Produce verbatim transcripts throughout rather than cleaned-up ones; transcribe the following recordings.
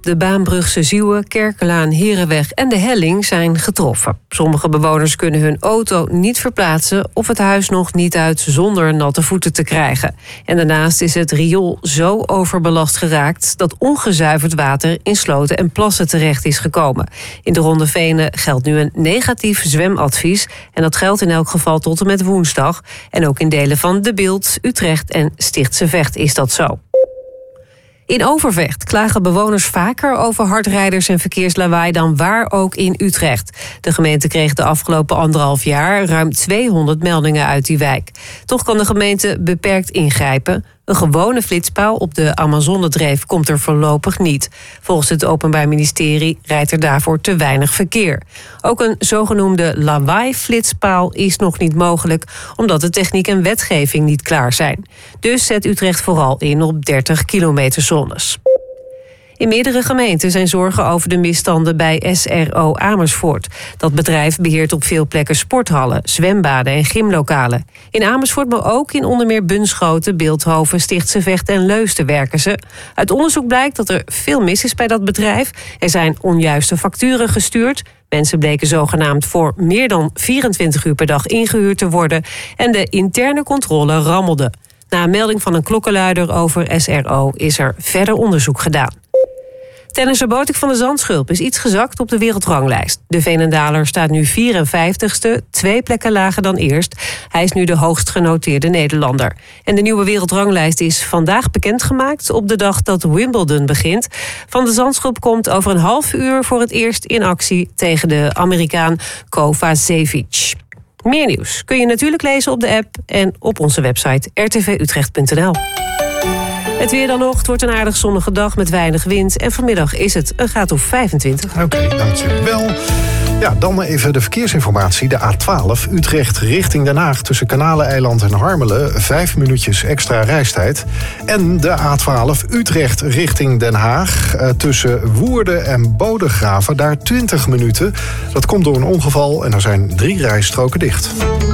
De Baanbrugse Zieuwen, Kerkelaan, Herenweg en de Helling zijn getroffen. Sommige bewoners kunnen hun auto niet verplaatsen of het huis nog niet uit zonder natte voeten te krijgen. En daarnaast is het riool zo overbelast geraakt dat ongezuiverd water in sloten en plassen terecht is gekomen. In de Ronde Venen geldt nu een negatief zwemadvies en dat geldt in elk geval tot en met woensdag. En ook in delen van De Bilt, Utrecht en Stichtse Vecht is dat zo. In Overvecht klagen bewoners vaker over hardrijders en verkeerslawaai dan waar ook in Utrecht. De gemeente kreeg de afgelopen anderhalf jaar ruim tweehonderd meldingen uit die wijk. Toch kan de gemeente beperkt ingrijpen. Een gewone flitspaal op de Amazonedreef komt er voorlopig niet. Volgens het Openbaar Ministerie rijdt er daarvoor te weinig verkeer. Ook een zogenoemde lawaai-flitspaal is nog niet mogelijk, omdat de techniek en wetgeving niet klaar zijn. Dus zet Utrecht vooral in op dertig kilometer zones. In meerdere gemeenten zijn zorgen over de misstanden bij S R O Amersfoort. Dat bedrijf beheert op veel plekken sporthallen, zwembaden en gymlokalen. In Amersfoort, maar ook in onder meer Bunschoten, Bilthoven, Stichtse Vecht en Leusden werken ze. Uit onderzoek blijkt dat er veel mis is bij dat bedrijf. Er zijn onjuiste facturen gestuurd. Mensen bleken zogenaamd voor meer dan vierentwintig uur per dag ingehuurd te worden. En de interne controle rammelde. Na een melding van een klokkenluider over S R O is er verder onderzoek gedaan. Tennisser Botik van de Zandschulp is iets gezakt op de wereldranglijst. De Veenendaler staat nu vierenvijftigste, twee plekken lager dan eerst. Hij is nu de hoogst genoteerde Nederlander. En de nieuwe wereldranglijst is vandaag bekendgemaakt op de dag dat Wimbledon begint. Van de Zandschulp komt over een half uur voor het eerst in actie tegen de Amerikaan Kovacevic. Meer nieuws kun je natuurlijk lezen op de app en op onze website r t v utrecht punt n l. Het weer dan nog. Het wordt een aardig zonnige dag met weinig wind. En vanmiddag is het een graad of vijfentwintig. Oké, okay, dankjewel. Ja, dan even de verkeersinformatie. De A twaalf Utrecht richting Den Haag tussen Kanaleneiland en Harmelen. Vijf minuutjes extra reistijd. En de A twaalf Utrecht richting Den Haag uh, tussen Woerden en Bodegraven. Daar twintig minuten. Dat komt door een ongeval en er zijn drie rijstroken dicht.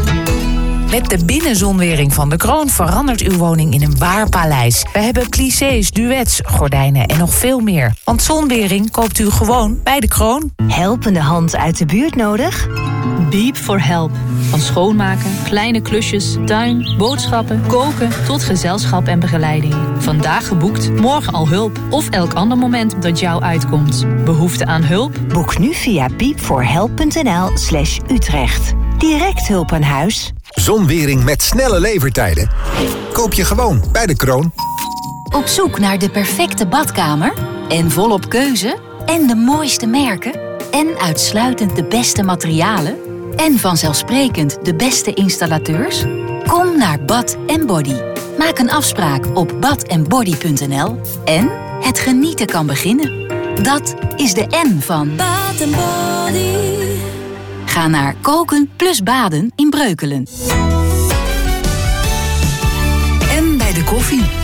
Met de binnenzonwering van de Kroon verandert uw woning in een waar paleis. We hebben plissés, duets, gordijnen en nog veel meer. Want zonwering koopt u gewoon bij de Kroon. Helpende hand uit de buurt nodig? Beep for Help. Van schoonmaken, kleine klusjes, tuin, boodschappen, koken tot gezelschap en begeleiding. Vandaag geboekt, morgen al hulp. Of elk ander moment dat jou uitkomt. Behoefte aan hulp? Boek nu via beep for help punt n l slash Utrecht. Direct hulp aan huis. Zonwering met snelle levertijden? Koop je gewoon bij de Kroon. Op zoek naar de perfecte badkamer? En volop keuze? En de mooiste merken? En uitsluitend de beste materialen? En vanzelfsprekend de beste installateurs? Kom naar Bath and Body. Maak een afspraak op bath and body punt n l. En het genieten kan beginnen. Dat is de N van Bath and Body. Ga naar koken plus baden in Breukelen. En bij de koffie.